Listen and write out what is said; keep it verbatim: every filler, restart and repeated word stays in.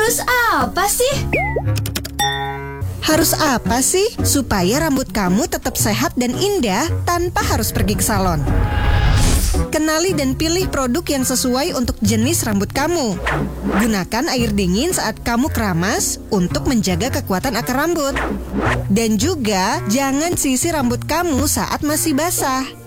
Harus apa sih? Harus apa sih supaya rambut kamu tetap sehat dan indah tanpa harus pergi ke salon? Kenali dan pilih produk yang sesuai untuk jenis rambut kamu. Gunakan air dingin saat kamu keramas untuk menjaga kekuatan akar rambut. Dan juga jangan sisir rambut kamu saat masih basah.